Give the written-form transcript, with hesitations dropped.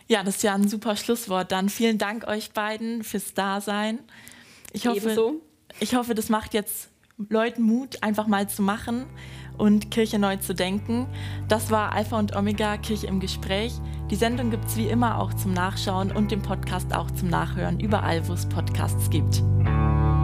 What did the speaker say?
Ja, das ist ja ein super Schlusswort. Dann vielen Dank euch beiden fürs Dasein. Ebenso. Ich hoffe, das macht jetzt Leuten Mut, einfach mal zu machen und Kirche neu zu denken. Das war Alpha und Omega, Kirche im Gespräch. Die Sendung gibt es wie immer auch zum Nachschauen und den Podcast auch zum Nachhören, überall, wo es Podcasts gibt.